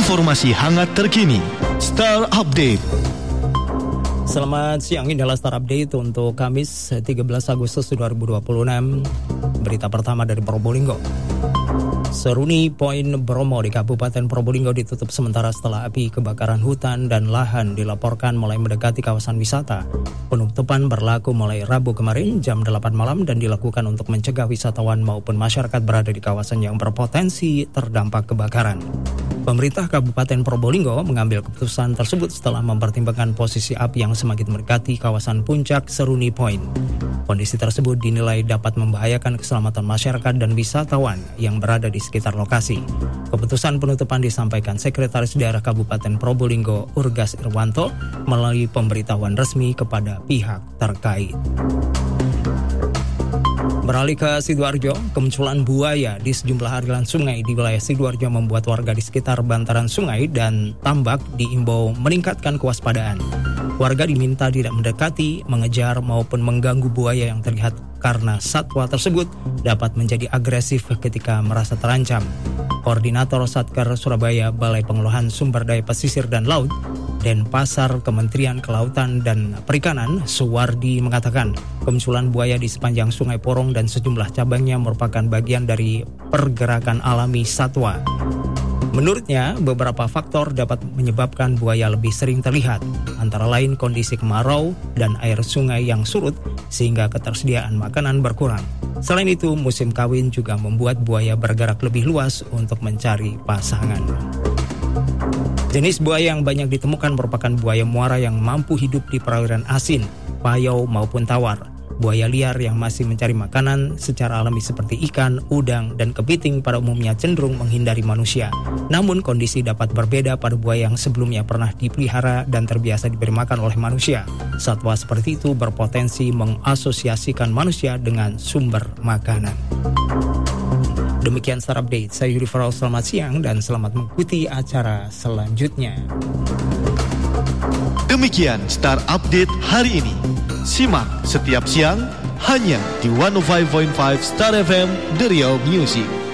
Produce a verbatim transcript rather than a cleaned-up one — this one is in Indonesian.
Informasi hangat terkini. Star Update. Selamat siang, ini adalah Star Update untuk Kamis tiga belas Agustus dua ribu dua puluh enam. Berita pertama dari Probolinggo. Seruni Poin Bromo di Kabupaten Probolinggo ditutup sementara setelah api kebakaran hutan dan lahan dilaporkan mulai mendekati kawasan wisata. Penutupan berlaku mulai Rabu kemarin jam delapan malam dan dilakukan untuk mencegah wisatawan maupun masyarakat berada di kawasan yang berpotensi terdampak kebakaran. Pemerintah Kabupaten Probolinggo mengambil keputusan tersebut setelah mempertimbangkan posisi api yang semakin mendekati kawasan puncak Seruni Point. Kondisi tersebut dinilai dapat membahayakan keselamatan masyarakat dan wisatawan yang berada di sekitar lokasi. Keputusan penutupan disampaikan Sekretaris Daerah Kabupaten Probolinggo Urgas Irwanto melalui pemberitahuan resmi kepada pihak terkait. Beralih ke Sidoarjo, kemunculan buaya di sejumlah aliran sungai di wilayah Sidoarjo membuat warga di sekitar bantaran sungai dan tambak diimbau meningkatkan kewaspadaan. Warga diminta tidak mendekati, mengejar maupun mengganggu buaya yang terlihat karena satwa tersebut dapat menjadi agresif ketika merasa terancam. Koordinator Satker Surabaya Balai Pengelolaan Sumber Daya Pesisir dan Laut Denpasar Kementerian Kelautan dan Perikanan Suwardi mengatakan kemunculan buaya di sepanjang Sungai Porong dan sejumlah cabangnya merupakan bagian dari pergerakan alami satwa. Menurutnya, beberapa faktor dapat menyebabkan buaya lebih sering terlihat, antara lain kondisi kemarau dan air sungai yang surut sehingga ketersediaan makanan berkurang. Selain itu, musim kawin juga membuat buaya bergerak lebih luas untuk mencari pasangan. Jenis buaya yang banyak ditemukan merupakan buaya muara yang mampu hidup di perairan asin, payau maupun tawar. Buaya liar yang masih mencari makanan secara alami seperti ikan, udang, dan kepiting pada umumnya cenderung menghindari manusia. Namun kondisi dapat berbeda pada buaya yang sebelumnya pernah dipelihara dan terbiasa diberi makan oleh manusia. Satwa seperti itu berpotensi mengasosiasikan manusia dengan sumber makanan. Demikian Star Update, saya Yudi Farol, selamat siang dan selamat mengikuti acara selanjutnya. Demikian Star Update hari ini. Simak setiap siang hanya di seratus lima koma lima Star F M The Real Music.